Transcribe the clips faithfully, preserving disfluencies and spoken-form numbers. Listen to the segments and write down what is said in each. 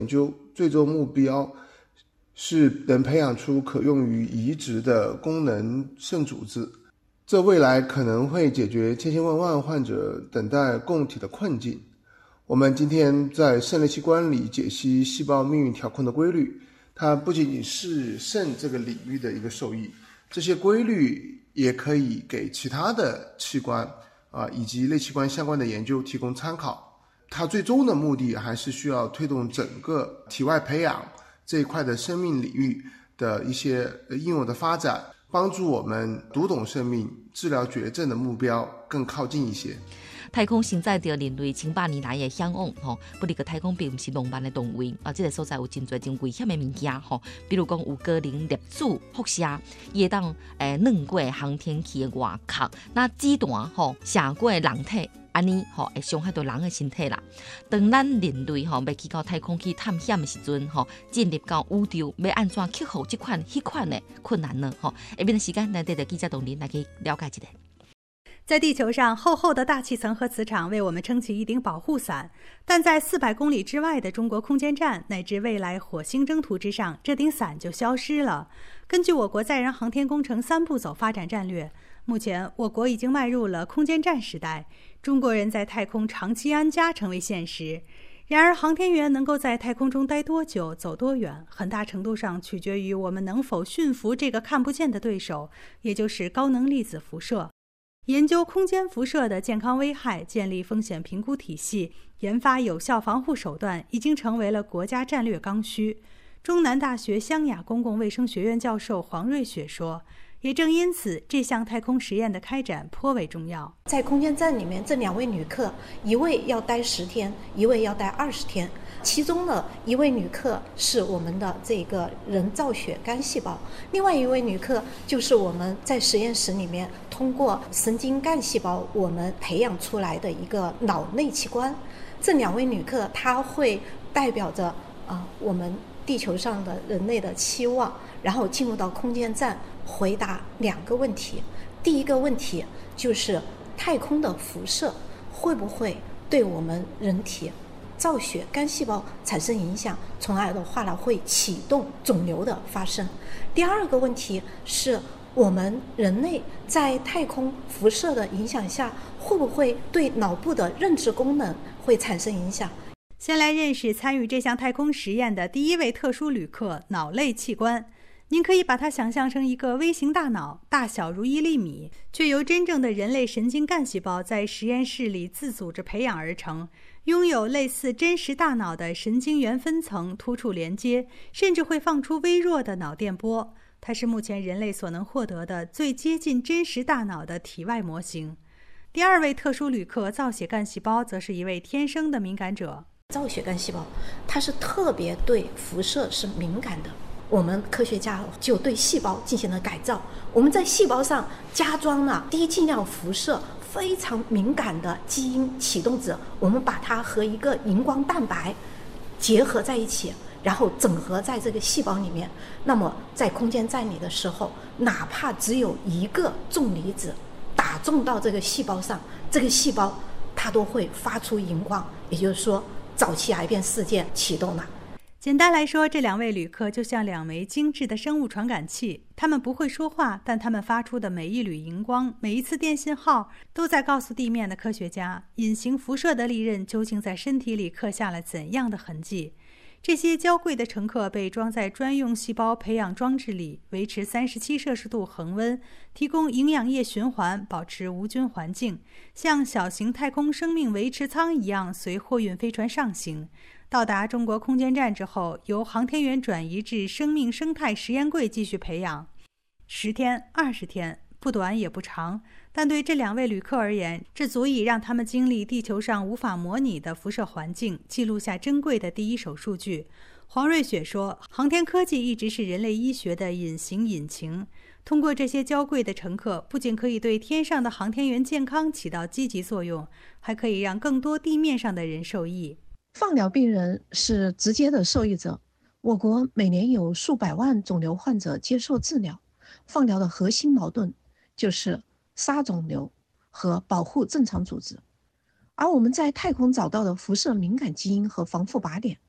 研究最终目标是能培养出可用于移植的功能肾组织，这未来可能会解决千千万万患者等待供体的困境。我们今天在肾类器官里解析细胞命运调控的规律，它不仅仅是肾这个领域的一个受益，这些规律也可以给其他的器官啊以及类器官相关的研究提供参考。它最终的目的还是需要推动整个体外培养这一块的生命领域的一些应用的发展，帮助我们读懂生命、治疗绝症的目标更靠近一些。 太空承载着人类千百年来的向往，吼，不过个太空并不是浪漫的动位，啊，这个所在有真侪真危险的物件，吼，比如讲有高能粒子辐射，伊会当诶软过航天器的外壳，那子弹吼射过人体。安尼吼会伤害到人的身体啦。当咱人类吼要去到太空去探险的时阵，吼进入到宇宙，要安怎克服这款、迄款的困难呢？吼，下面的时间，咱带着记者同仁来去了解一下。 在地球上，厚厚的大气层和磁场为我们撑起一顶保护伞，但在四百公里之外的中国空间站乃至未来火星征途之上，这顶伞就消失了。根据我国载人航天工程三步走发展战略，目前我国已经迈入了空间站时代，中国人在太空长期安家成为现实。然而，航天员能够在太空中待多久、走多远，很大程度上取决于我们能否驯服这个看不见的对手，也就是高能粒子辐射。研究空间辐射的健康危害，建立风险评估体系，研发有效防护手段，已经成为了国家战略刚需。中南大学湘雅公共卫生学院教授黄瑞雪说，也正因此，这项太空实验的开展颇为重要。 在空间站里面，这两位旅客，一位要待十天，一位要待二十天。其中呢，一位旅客是我们的这个人造血干细胞，另外一位旅客就是我们在实验室里面通过神经干细胞我们培养出来的一个脑内器官。这两位旅客他会代表着啊、呃、我们地球上的人类的期望，然后进入到空间站回答两个问题。第一个问题就是太空的辐射会不会对我们人体造血干细胞产生影响，从而的话呢会启动肿瘤的发生。第二个问题是我们人类在太空辐射的影响下，会不会对脑部的认知功能会产生影响。 先来认识参与这项太空实验的第一位特殊旅客——脑类器官。您可以把它想象成一个微型大脑，大小如一粒米，却由真正的人类神经干细胞在实验室里自组织培养而成，拥有类似真实大脑的神经元分层突触连接，甚至会放出微弱的脑电波。它是目前人类所能获得的最接近真实大脑的体外模型。第二位特殊旅客造血干细胞则是一位天生的敏感者。 造血干细胞它是特别对辐射是敏感的，我们科学家就对细胞进行了改造，我们在细胞上加装了低剂量辐射非常敏感的基因启动子，我们把它和一个荧光蛋白结合在一起，然后整合在这个细胞里面。那么在空间站里的时候，哪怕只有一个重离子打中到这个细胞上，这个细胞它都会发出荧光，也就是说早期癌变事件启动了。 简单来说，这两位旅客就像两枚精致的生物传感器，他们不会说话，但他们发出的每一缕荧光，每一次电信号，都在告诉地面的科学家，隐形辐射的利刃究竟在身体里刻下了怎样的痕迹。这些娇贵的乘客被装在专用细胞培养装置里，维持三十七摄氏度恒温，提供营养液循环，保持无菌环境，像小型太空生命维持舱一样随货运飞船上行。到达中国空间站之后，由航天员转移至生命生态实验柜继续培养。十天、二十天，不短也不长，但对这两位旅客而言，这足以让他们经历地球上无法模拟的辐射环境，记录下珍贵的第一手数据。黄瑞雪说，航天科技一直是人类医学的隐形引擎。通过这些娇贵的乘客，不仅可以对天上的航天员健康起到积极作用，还可以让更多地面上的人受益。 放疗病人是直接的受益者，我国每年有数百万肿瘤患者接受治疗。放疗的核心矛盾就是杀肿瘤和保护正常组织，而我们在太空找到的辐射敏感基因和防腐靶点，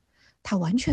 它完全